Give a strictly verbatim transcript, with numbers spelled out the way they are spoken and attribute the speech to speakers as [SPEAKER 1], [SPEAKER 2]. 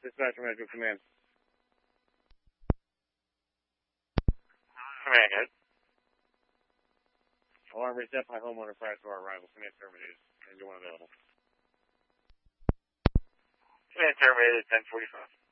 [SPEAKER 1] Dispatcher Medical Command.
[SPEAKER 2] Command, good.
[SPEAKER 1] Alarm reset by homeowner prior to our arrival. Command terminated. Engine one available.
[SPEAKER 2] Command terminated, ten forty-five.